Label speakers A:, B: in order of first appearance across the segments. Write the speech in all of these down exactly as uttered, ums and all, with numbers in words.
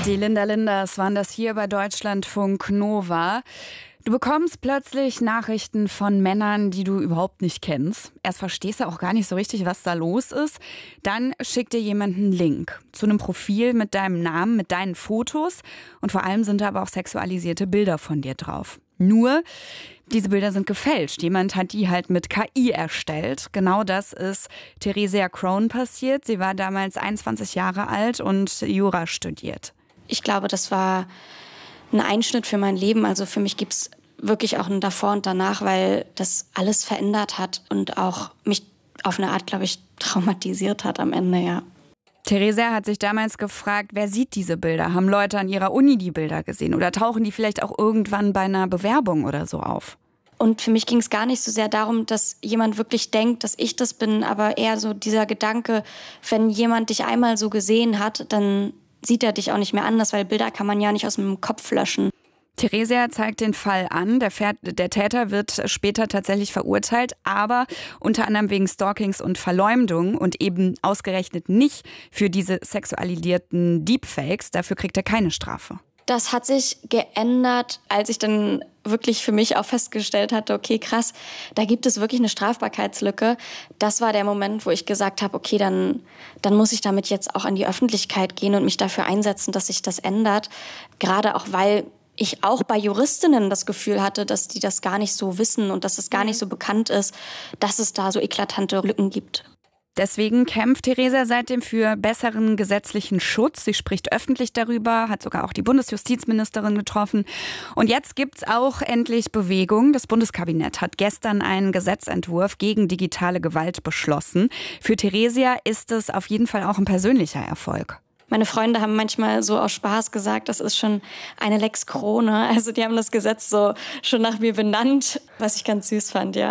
A: Die Linda Linders waren das hier bei Deutschlandfunk Nova. Du bekommst plötzlich Nachrichten von Männern, die du überhaupt nicht kennst. Erst verstehst du auch gar nicht so richtig, was da los ist. Dann schickt dir jemand einen Link zu einem Profil mit deinem Namen, mit deinen Fotos. Und vor allem sind da aber auch sexualisierte Bilder von dir drauf. Nur, diese Bilder sind gefälscht. Jemand hat die halt mit K I erstellt. Genau das ist Theresia Crone passiert. Sie war damals einundzwanzig Jahre alt und Jura studiert.
B: Ich glaube, das war ein Einschnitt für mein Leben. Also für mich gibt es wirklich auch ein Davor und Danach, weil das alles verändert hat und auch mich auf eine Art, glaube ich, traumatisiert hat am Ende, ja.
A: Theresia hat sich damals gefragt, wer sieht diese Bilder? Haben Leute an ihrer Uni die Bilder gesehen? Oder tauchen die vielleicht auch irgendwann bei einer Bewerbung oder so auf?
B: Und für mich ging es gar nicht so sehr darum, dass jemand wirklich denkt, dass ich das bin, aber eher so dieser Gedanke, wenn jemand dich einmal so gesehen hat, dann sieht er dich auch nicht mehr anders, weil Bilder kann man ja nicht aus dem Kopf löschen.
A: Theresia zeigt den Fall an. Der, Ver- der Täter wird später tatsächlich verurteilt, aber unter anderem wegen Stalkings und Verleumdung und eben ausgerechnet nicht für diese sexualisierten Deepfakes. Dafür kriegt er keine Strafe.
B: Das hat sich geändert, als ich dann wirklich für mich auch festgestellt hatte, okay, krass, da gibt es wirklich eine Strafbarkeitslücke. Das war der Moment, wo ich gesagt habe, okay, dann, dann muss ich damit jetzt auch an die Öffentlichkeit gehen und mich dafür einsetzen, dass sich das ändert. Gerade auch, weil ich auch bei Juristinnen das Gefühl hatte, dass die das gar nicht so wissen und dass es gar nicht so bekannt ist, dass es da so eklatante Lücken gibt.
A: Deswegen kämpft Theresia seitdem für besseren gesetzlichen Schutz. Sie spricht öffentlich darüber, hat sogar auch die Bundesjustizministerin getroffen. Und jetzt gibt's auch endlich Bewegung. Das Bundeskabinett hat gestern einen Gesetzentwurf gegen digitale Gewalt beschlossen. Für Theresia ist es auf jeden Fall auch ein persönlicher Erfolg.
B: Meine Freunde haben manchmal so aus Spaß gesagt, das ist schon eine Lex Krone. Also die haben das Gesetz so schon nach mir benannt, was ich ganz süß fand, ja.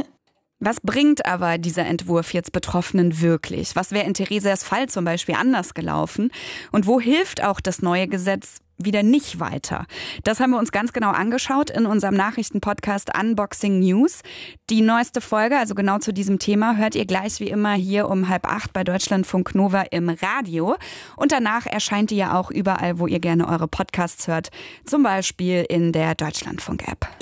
A: Was bringt aber dieser Entwurf jetzt Betroffenen wirklich? Was wäre in Theresias Fall zum Beispiel anders gelaufen? Und wo hilft auch das neue Gesetz wieder nicht weiter? Das haben wir uns ganz genau angeschaut in unserem Nachrichtenpodcast Unboxing News. Die neueste Folge, also genau zu diesem Thema, hört ihr gleich wie immer hier um halb acht bei Deutschlandfunk Nova im Radio. Und danach erscheint die ja auch überall, wo ihr gerne eure Podcasts hört. Zum Beispiel in der Deutschlandfunk-App.